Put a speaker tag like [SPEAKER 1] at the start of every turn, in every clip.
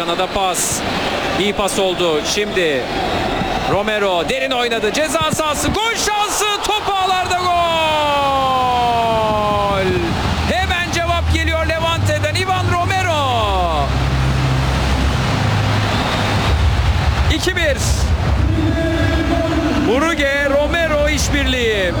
[SPEAKER 1] kanada pas. İyi pas oldu. Şimdi Romero derin oynadı. Ceza sahası. Gol şansı. Top ağlarda, gol. Hemen cevap geliyor Levante'den. Ivan Romero. 2-1. Muruge, Romero işbirliği.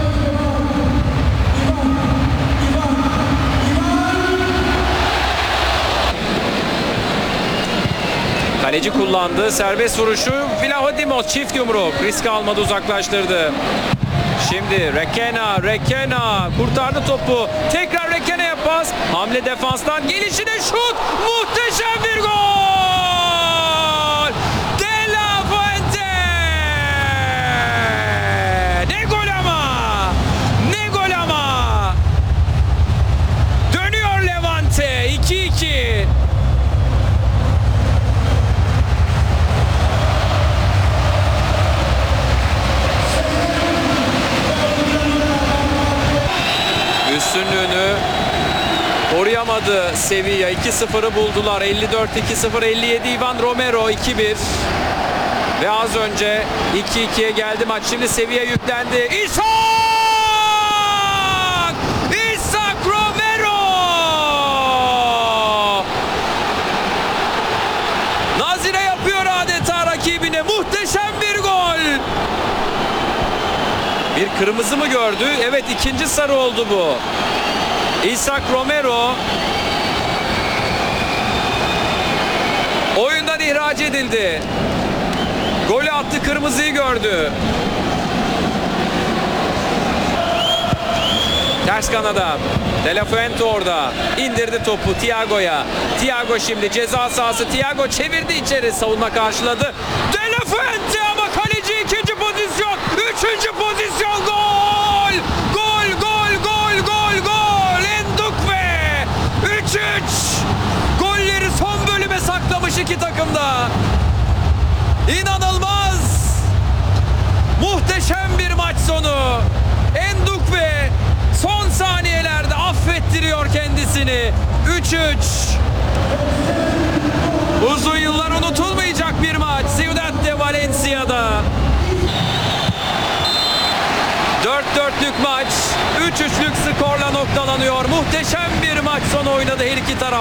[SPEAKER 1] Kaleci kullandı. Serbest vuruşu. Vlahodimos çift yumruk. Risk almadı, uzaklaştırdı. Şimdi Requena kurtardı topu. Tekrar Requena'ya pas. Hamle defanstan. Gelişine şut. Muhteşem bir gol. De La Fuente. Ne gol ama. Ne gol ama. Dönüyor Levante. 2-2. Üstünlüğünü koruyamadı Sevilla. 2-0'ı buldular. 54-2-0, 57 Ivan Romero 2-1. Ve az önce 2-2'ye geldi maç. Şimdi Sevilla yüklendi. İshak Romero! Nazire yapıyor adeta rakibine. Muhteşem bir gol. Bir kırmızı mı gördü? Evet, ikinci sarı oldu bu. İshak Romero oyundan ihraç edildi. Golü attı, kırmızıyı gördü. Ters kanada. De La Fuente orada. İndirdi topu Thiago'ya. Thiago şimdi ceza sahası. Thiago çevirdi içeri. Savunma karşıladı. De La Fuente ama kaleci ikinci pozisyon. Üçüncü pozisyon, gol! Gol, gol, gol, gol, gol! Endukve! 3-3! Golleri son bölüme saklamış iki takımda. İnanılmaz! Muhteşem bir maç sonu. Endukve son saniyelerde affettiriyor kendisini. 3-3. Uzun yıllar unutulmayacak bir maç. Ciudad de Valencia'da. 4-4'lük maç, 3-3'lük skorla noktalanıyor. Muhteşem bir maç sonu oynadı her iki taraf.